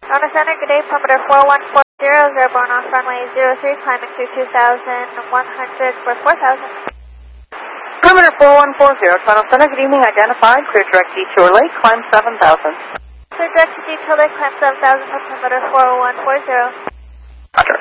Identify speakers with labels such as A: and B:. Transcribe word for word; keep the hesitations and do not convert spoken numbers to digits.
A: Honda Center, good day, perimeter four one four zero, airborne off runway zero three, climbing to two thousand one hundred for four thousand.
B: Perimeter four one four zero, Toronto Center, good evening, identified, clear direct detour lake, climb seven thousand.
A: Clear direct to detour lake, climb seven thousand, perimeter four one four zero.